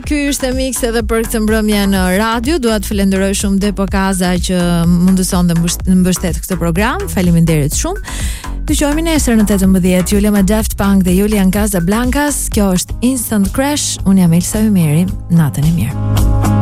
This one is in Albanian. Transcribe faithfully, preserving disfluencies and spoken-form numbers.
Ky ishte mix edhe për këtë mbrëmje në radio. Dua të falenderoj shumë Depo Kaza që mundëson dhe mbështet këtë program. Faleminderit shumë. Dëgjojmë nesër në tetëmbëdhjetë Julia me Daft Punk dhe Julian Casablancas. Kjo është Instant Crash. Unë jam Elsa Ymeri. Natën e mirë.